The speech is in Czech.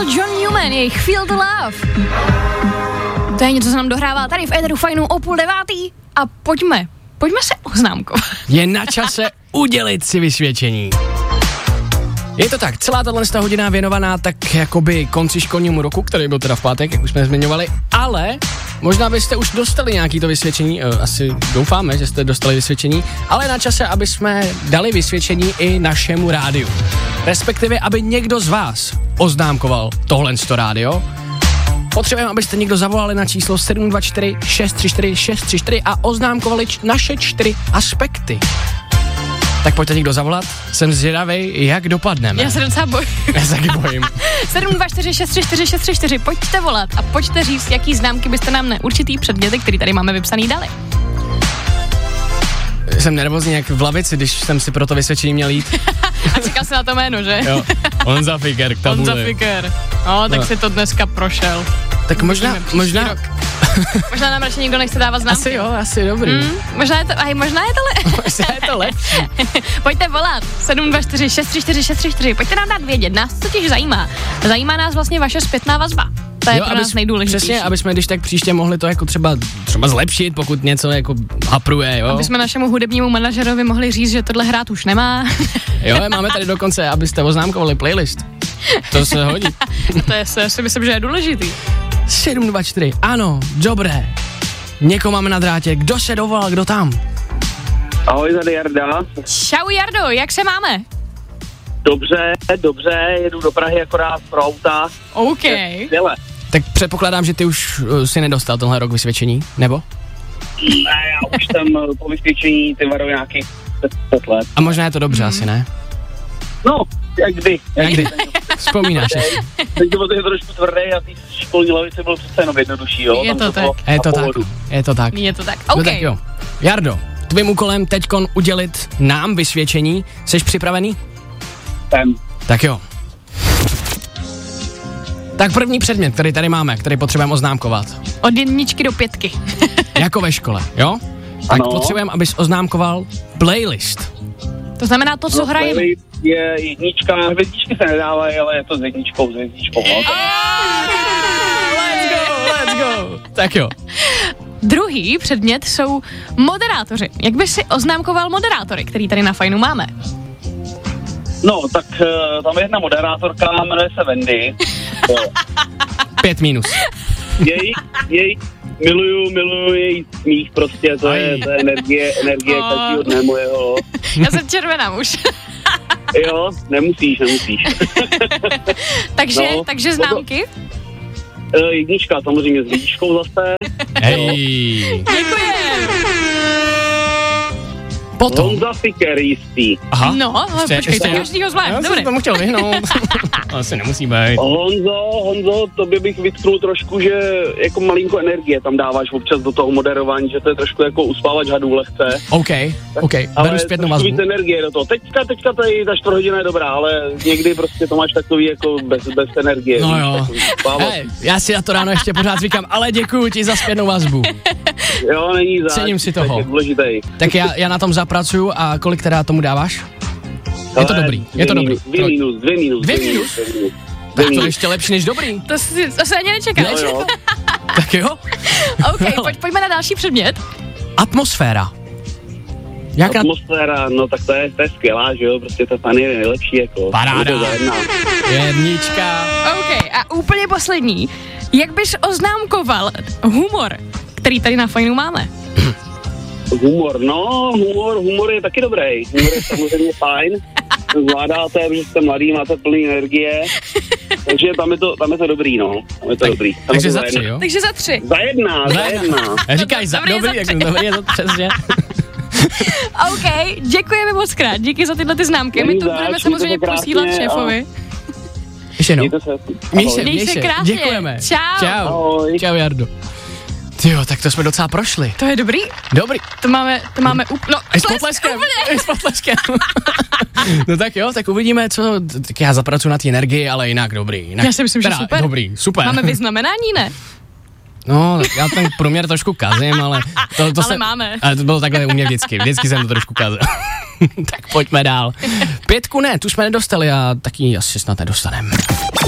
John Newman, jejich Feel the Love. To je něco, co nám dohrává tady v éteru Fajnu o 8:30 a pojďme se oznámkovat. Je na čase udělit si vysvědčení. Je to tak, celá tato hodina věnovaná tak jakoby konci školnímu roku, který byl teda v pátek, jak už jsme zmiňovali, ale možná byste už dostali nějaký to vysvědčení, asi doufáme, že jste dostali vysvědčení, ale na čase, aby jsme dali vysvědčení i našemu rádiu. Respektive, aby někdo z vás oznámkoval tohle rádio. Potřebujeme, abyste někdo zavolali na číslo 724 634 634 a oznámkovali naše 4 aspekty. Tak pojďte někdo zavolat, jsem zvědavej, jak dopadneme. Já se docela bojím. Já se taky bojím. 724 634 634, pojďte volat a pojďte říct, jaký známky byste nám na určitý předměty, který tady máme vypsaný, dali. Jsem nervózní jak v lavici, když jsem si pro to vysvědčení měl jít. A čekal jsi na to jméno, že? Jo, Honza Fiker k tabuli. Honza Fiker. Tak si to dneska prošel. Tak možná Možná nám radši nikdo nechce dávat známky. Asi dobrý. Možná je to lepší. Pojďte volat 724 634 634. Pojďte nám dát vědět, nás totiž zajímá. Zajímá nás vlastně vaše zpětná vazba. To je pro nás nejdůležitější. Přesně, aby jsme když tak příště mohli to jako třeba zlepšit, pokud něco jako hapruje, jo. Aby jsme našemu hudebnímu manažerovi mohli říct, že tohle hrát už nemá. Jo, máme tady dokonce, abyste oznámkovali playlist. To se hodí. To si myslím, že je důležitý. 724, ano, dobré. Někoho máme na drátě, kdo se dovolal, kdo tam? Ahoj, tady Jarda. Čau Jardo, jak se máme? Dobře, jedu do Prahy akorát pro auta. OK. Tak předpokládám, že ty už si nedostal tenhle rok vysvědčení, nebo? Ne, já už jsem po vysvědčení ty varu nějakých 10 let. A možná je to dobře, asi ne? No, jak kdy. Vzpomínáš si. Teď to je trošku tvrdý a ty školní lavice bylo přece jenom jednodušší, jo? Je to tak. Je to tak. OK. No tak jo. Jardo, tvým úkolem teďkon udělit nám vysvědčení. Jsi připravený? Jsem. Tak jo. Tak první předmět, který tady máme, který potřebujeme oznámkovat. Od 1 do 5. Jako ve škole, jo? Tak ano. potřebujeme, abys oznámkoval playlist. To znamená to, co hrajeme. Playlist je jednička, hvězdičky se nedávají, ale je to s jedničkou. Let's go. Tak jo. Druhý předmět jsou moderátoři. Jak bys si oznámkoval moderátory, který tady na Fajnu máme? No, tak tam je jedna moderátorka, jmenuje se Wendy. 5 minus. Jej miluju její smích, prostě, to je energie každého dne mojeho. Já jsem červená už. Jo, nemusíš. takže známky? Jednička samozřejmě s hvězdičkou zase. Hej. Děkujem. Potom. Honza Fiker jistý. Aha. No, počkej, to každýho zvlášť, Já dobré. jsem tomu chtěl vyhnout. Asi nemusí být. Honzo, tobě bych vytknul trošku, že jako malinko energie tam dáváš občas do toho moderování, že to je trošku jako uspávač hadů lehce. OK, beru zpětnou vazbu. Ale víc energie do toho. Teďka tady ta 4 hodina je dobrá, ale někdy prostě to máš takový jako bez energie. No jo. Hey, já si na to ráno ještě pořád zvykám, ale děkuju ti za zpětnou vazbu. Jo, není zač. Cením si toho. Je důležitý. Tak já na tom zapracuju a kolik teda tomu dáváš? Je to dobrý. 2 minus. Tak to je ještě lepší než dobrý. To se ani nečekal. Jo. Tak jo. OK, pojďme na další předmět. Atmosféra. Atmosféra, no tak to je skvělá, že jo, prostě to fan je nejlepší, jako. Paráda. Jednička. OK, a úplně poslední. Jak bys oznámkoval humor, který tady na Fajnu máme? Humor je taky dobrý. Humor je samozřejmě fajn. Zvládáte, protože jste mladý, máte plný energie. Takže tam je to dobrý, no. Tam je to dobrý. Takže za 3, jo? Takže za 3. Za jedna. Říkáš dobrý, je to přesně. OK, děkujeme moc krát. Díky za tyhle ty známky. My to budeme samozřejmě posílat šéfovi. Ještě jednou. Měj se krásně. Děkujeme. Čau. Ahoj. Čau, Jardo. Tyjo, tak to jsme docela prošli. To je dobrý. Dobrý. To máme S potleskem. No tak jo, tak uvidíme, co, tak já zapracuju na té energii, ale jinak dobrý. Jinak, já si myslím, že super. Dobrý, super. Máme vyznamenání, ne? No, já ten průměr trošku kazím, ale ale máme. Ale to bylo takhle u mě vždycky jsem to trošku kazil. Tak pojďme dál. 5 ne, tu jsme nedostali a taky asi snad nedostaneme.